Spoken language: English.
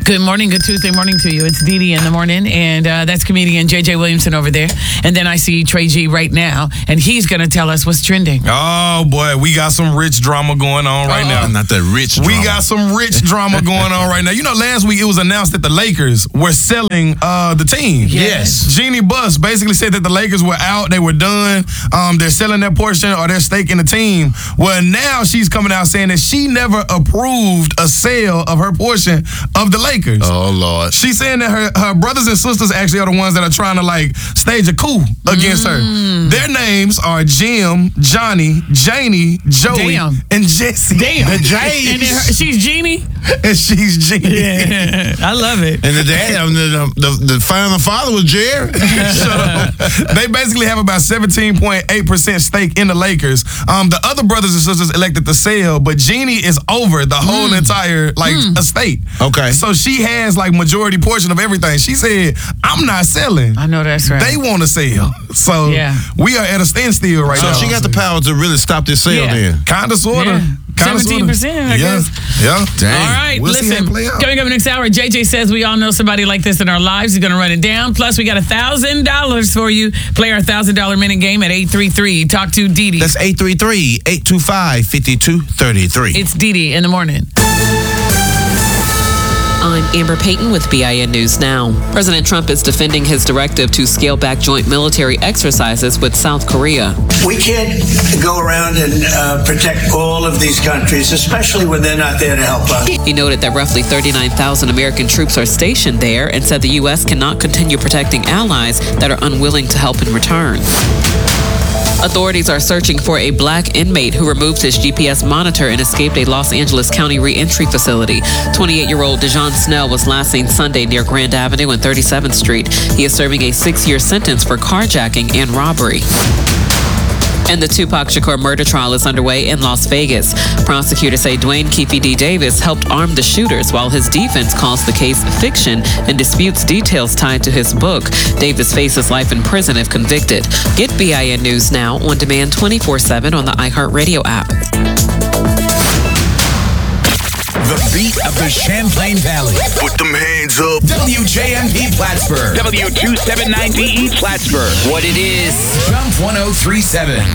Good morning, good Tuesday morning to you. It's Dee Dee in the morning, and that's comedian J.J. Williamson over there. And then I see Trey G right now, and he's going to tell us what's trending. Oh, boy, we got some rich drama going on right now. Not that rich drama. We got some rich drama going on right now. You know, last week it was announced that the Lakers were selling the team. Yes. Jeannie Buss basically said that the Lakers were out, they were done. They're selling their portion or their stake in the team. Well, now she's coming out saying that she never approved a sale of her portion of the Lakers. Oh, Lord. She's saying that her brothers and sisters actually are the ones that are trying to like stage a coup against her. Their names are Jim, Johnny, Janie, Joey, and Jesse. Damn. The J's. And then she's Jeannie? And she's Jeannie. Yeah. I love it. And the dad, the father was Jerry. Shut up. They basically have about 17.8% stake in the Lakers. The other brothers and sisters elected to sell, but Jeannie is over the whole entire estate. Okay. So she has like majority portion of everything. She said, I'm not selling. I know that's right. They want to sell. So we are at a standstill right now. So she got the power to really stop this sale then? Kind of, sort of. 17%, I guess. Yeah. Dang. All right, We'll see how it listen. play out. Coming up next hour, JJ says we all know somebody like this in our lives. He's going to run it down. Plus, we got $1,000 for you. Play our $1,000 minute game at 833. Talk to Dee Dee. That's 833-825-5233. It's Dee Dee in the morning. I'm Amber Payton with BIN News Now. President Trump is defending his directive to scale back joint military exercises with South Korea. We can't go around and protect all of these countries, especially when they're not there to help us. He noted that roughly 39,000 American troops are stationed there and said the U.S. cannot continue protecting allies that are unwilling to help in return. Authorities are searching for a black inmate who removed his GPS monitor and escaped a Los Angeles County reentry facility. 28-year-old Dejon Snell was last seen Sunday near Grand Avenue and 37th Street. He is serving a 6-year sentence for carjacking and robbery. And the Tupac Shakur murder trial is underway in Las Vegas. Prosecutors say Dwayne Keefe D. Davis helped arm the shooters, while his defense calls the case fiction and disputes details tied to his book. Davis faces life in prison if convicted. Get BIN News Now on demand 24/7 on the iHeartRadio app. The beat of the Champlain Valley. Put them hands up. WJMP Plattsburgh. W279DE Plattsburgh. What it is. Jump 1037.